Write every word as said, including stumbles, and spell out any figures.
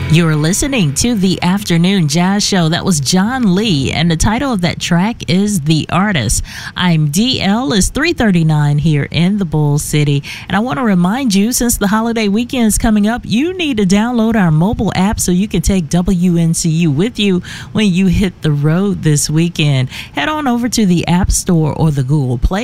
You're listening to the Afternoon Jazz Show. That was John Lee, and the title of that track is The Artist. I'm D L. It's three thirty-nine here in the Bull City, and I want to remind you, since the holiday weekend is coming up, you need to download our mobile app so you can take W N C U with you when you hit the road this weekend. Head on over to the App Store or the Google Play